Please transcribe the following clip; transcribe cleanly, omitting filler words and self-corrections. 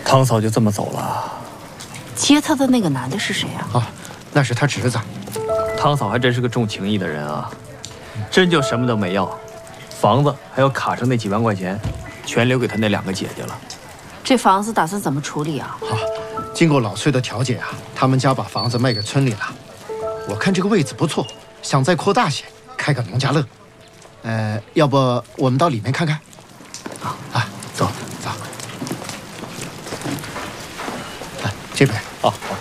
汤嫂就这么走了。 接她的那个男的是谁啊？ 啊，那是他侄子。 汤嫂还真是个重情义的人啊，真就什么都没要，房子还有卡上那几万块钱，全留给他那2个姐姐了。 这房子打算怎么处理啊？ 好，经过老崔的调解啊，他们家把房子卖给村里了。我看这个位置不错，想再扩大些，开个农家乐。要不我们到里面看看？啊，走走。这边。 好。